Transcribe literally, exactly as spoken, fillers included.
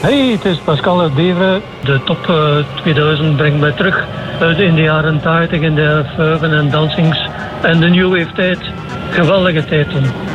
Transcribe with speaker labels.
Speaker 1: Hey, het is Pascal uit Beveren. De top uh, tweeduizend brengt mij terug uh, in de jaren tachtig in de fuiven en dansings en de new wave tijd. Geweldige tijd toen.